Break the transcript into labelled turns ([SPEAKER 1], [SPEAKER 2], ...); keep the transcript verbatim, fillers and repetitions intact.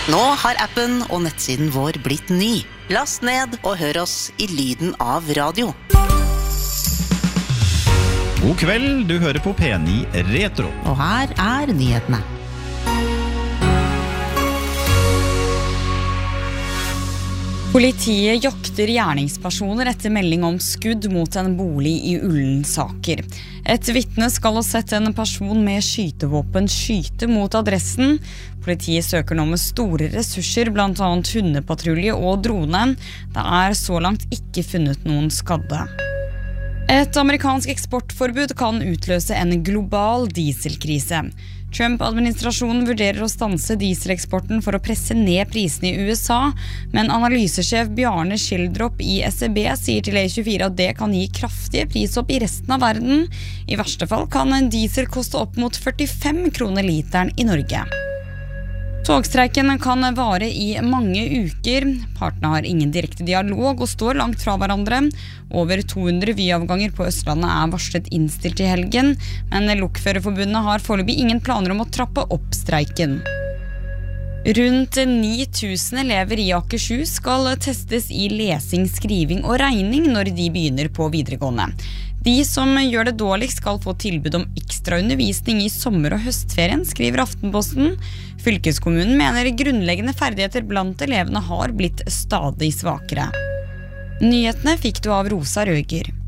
[SPEAKER 1] Nå har appen og nettsiden vår blitt ny. Last ned og hør oss i lyden av radio.
[SPEAKER 2] God kveld, du hører på P ni Retro.
[SPEAKER 1] Og her er nyhetene.
[SPEAKER 3] Politiet jakter gjerningspersoner etter melding om skudd mot en bolig i Ullensaker. Et vitne skal ha sett en person med skytevåpen skyte mot adressen. Politiet søker nå med store ressurser, blant annet hundepatrulje og drone. Det er så langt ikke funnet noen skadde. Et amerikansk eksportforbud kan utløse en global dieselkrise. Trump-administrasjonen vurderer å stanse dieseleksporten for å presse ned prisene i U S A, men analysesjef Bjarne Schildrop i S E B sier til E tjuefire at det kan gi kraftige prisopp i resten av verden. I verste fall kan en diesel koste opp mot førtifem kroner literen i Norge. Togstreiken kan vare i mange uker. Partene har ingen direkte dialog og står langt fra hverandre. Over to hundre vyavganger på Østlandet er varslet innstilt i helgen, men Lokførerforbundet har foreløpig ingen planer om å trappe opp streiken. Rundt ni tusen elever i Akershus skal testes i lesing, skriving og regning når de begynner på videregående. De som gjør det dårligst skal få tilbud om ekstra undervisning i sommer- og høstferien, skriver Aftenposten. Fylkeskommunen mener grunnleggende ferdigheter blant elevene har blitt stadig svakere. Nyhetene fikk du av Rosa Røger.